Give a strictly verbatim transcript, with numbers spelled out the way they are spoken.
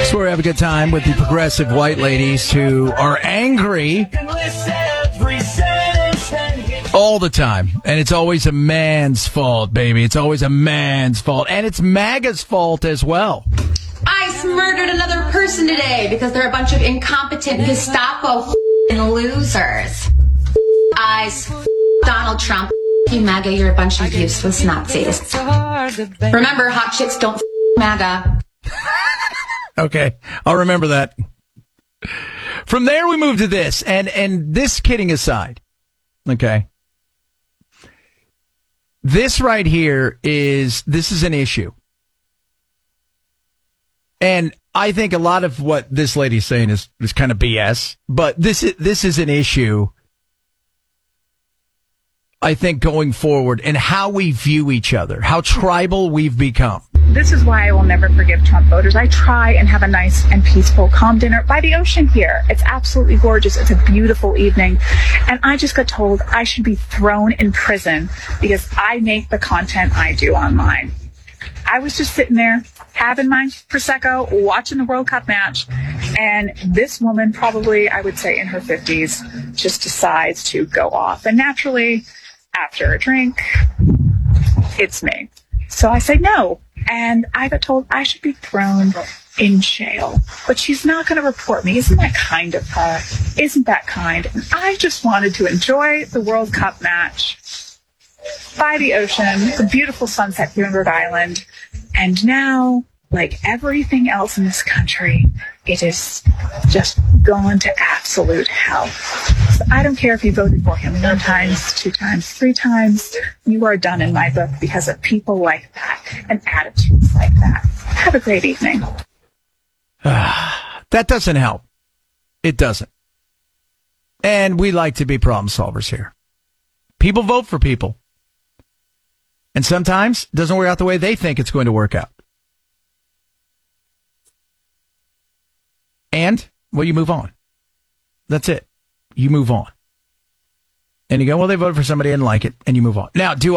Where we have a good time with the progressive white ladies who are angry all the time. And it's always a man's fault, baby. It's always a man's fault. And it's MAGA's fault as well. ICE murdered another person today because they're a bunch of incompetent Gestapo losers. ICE, Donald Trump, you MAGA, you're a bunch of useless Nazis. Remember, hot chicks don't MAGA. Okay, I'll remember that. From there, we move to this, and, and this kidding aside, okay, this right here is, this is an issue. And I think a lot of what this lady's saying is, is kind of B S, but this is, this is an issue, I think, going forward, and how we view each other, how tribal we've become. This is why I will never forgive Trump voters. I try and have a nice and peaceful, calm dinner by the ocean here. It's absolutely gorgeous. It's a beautiful evening. And I just got told I should be thrown in prison because I make the content I do online. I was just sitting there having my Prosecco, watching the World Cup match, and this woman, probably, I would say in her fifties, just decides to go off. And naturally, after a drink, it's me. So I say no. And I got told I should be thrown in jail. But she's not going to report me. Isn't that kind of her? Isn't that kind? And I just wanted to enjoy the World Cup match by the ocean, the beautiful sunset here in Rhode Island. And now, like everything else in this country, it is just gone to absolute hell. So I don't care if you voted for him one times, two times, three times. You are done in my book because of people like that and attitudes like that. Have a great evening. That doesn't help. It doesn't. And we like to be problem solvers here. People vote for people. And sometimes it doesn't work out the way they think it's going to work out. And, well, you move on. That's it. You move on. And you go, well, they voted for somebody and like it, and you move on. Now, do